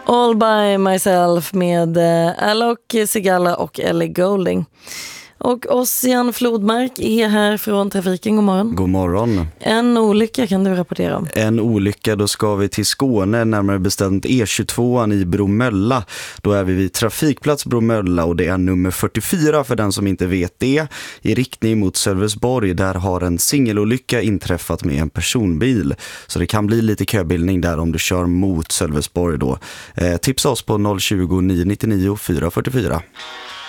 All by myself med Alok Sigala och Ellie Goulding. Och Ossian Flodmark är här från trafiken. God morgon. God morgon. En olycka kan du rapportera om. En olycka, då ska vi till Skåne, närmare bestämt E22 i Bromölla. Då är vi vid trafikplats Bromölla och det är nummer 44 för den som inte vet det. I riktning mot Sölvesborg, där har en singelolycka inträffat med en personbil. Så det kan bli lite köbildning där om du kör mot Sölvesborg då. Tipsa oss på 020 999 444.